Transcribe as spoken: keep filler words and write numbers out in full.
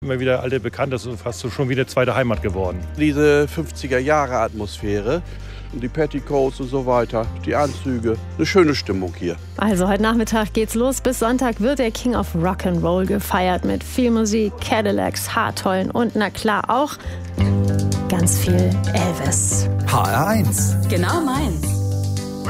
Immer wieder alte Bekannte, das ist fast so schon wieder zweite Heimat geworden. Diese fünfziger-Jahre-Atmosphäre und die Petticoats und so weiter, die Anzüge, eine schöne Stimmung hier. Also heute Nachmittag geht's los. Bis Sonntag wird der King of Rock'n'Roll gefeiert mit viel Musik, Cadillacs, Haartollen und na klar auch ganz viel Elvis. H R eins. Genau meins.